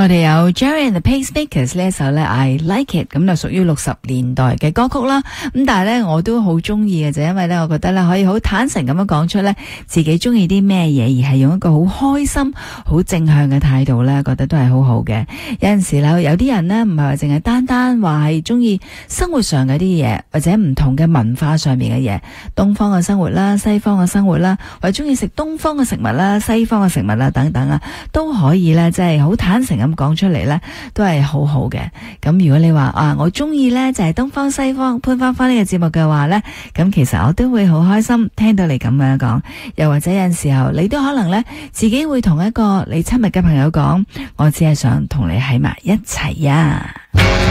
我哋有 Jerry and the Pacemakers 呢一首咧 I Like It， 咁就屬於60年代嘅歌曲啦。咁但係咧我都好中意嘅，就因為咧我覺得咧可以好坦誠咁樣講出咧自己中意啲咩嘢，而係用一個好開心、好正向嘅態度咧，覺得都係好好嘅。有陣時咧，有啲人咧唔係話淨係單單話係中意生活上嘅啲嘢，或者唔同嘅文化上面嘅嘢，東方嘅生活啦、西方嘅生活啦，或者中意食東方嘅食物啦、西方嘅食物啦等等啊，都可以咧，即係好坦誠咁講出嚟咧，都係好好嘅。咁如果你話啊，我中意咧就係東方西方潘芳芳呢個節目嘅話咧，咁其實我都會好開心聽到你咁樣講。又或者有陣時候你都可能咧自己會同一個你親密嘅朋友講，我只係想同你喺埋一齊啊。